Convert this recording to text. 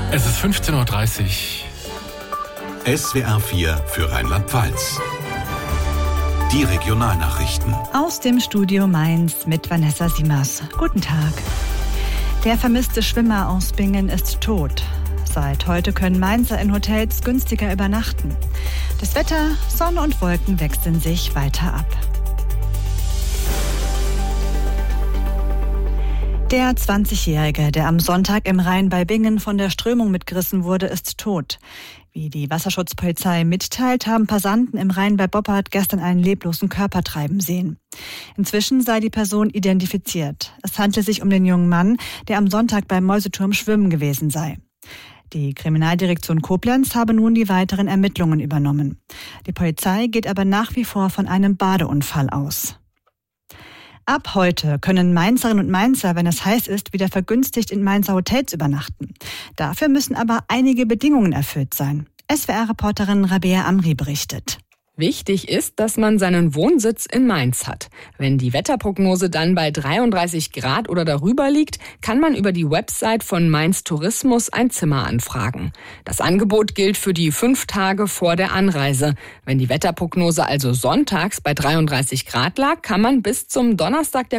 Es ist 15:30 Uhr. SWR 4 für Rheinland-Pfalz. Die Regionalnachrichten. Aus dem Studio Mainz mit Vanessa Siemers. Guten Tag. Der vermisste Schwimmer aus Bingen ist tot. Seit heute können Mainzer in Hotels günstiger übernachten. Das Wetter, Sonne und Wolken wechseln sich weiter ab. Der 20-Jährige, der am Sonntag im Rhein bei Bingen von der Strömung mitgerissen wurde, ist tot. Wie die Wasserschutzpolizei mitteilt, haben Passanten im Rhein bei Boppard gestern einen leblosen Körper treiben sehen. Inzwischen sei die Person identifiziert. Es handelt sich um den jungen Mann, der am Sonntag beim Mäuseturm schwimmen gewesen sei. Die Kriminaldirektion Koblenz habe nun die weiteren Ermittlungen übernommen. Die Polizei geht aber nach wie vor von einem Badeunfall aus. Ab heute können Mainzerinnen und Mainzer, wenn es heiß ist, wieder vergünstigt in Mainzer Hotels übernachten. Dafür müssen aber einige Bedingungen erfüllt sein. SWR-Reporterin Rabea Amri berichtet. Wichtig ist, dass man seinen Wohnsitz in Mainz hat. Wenn die Wetterprognose dann bei 33 Grad oder darüber liegt, kann man über die Website von Mainz Tourismus ein Zimmer anfragen. Das Angebot gilt für die 5 Tage vor der Anreise. Wenn die Wetterprognose also sonntags bei 33 Grad lag, kann man bis zum Donnerstag der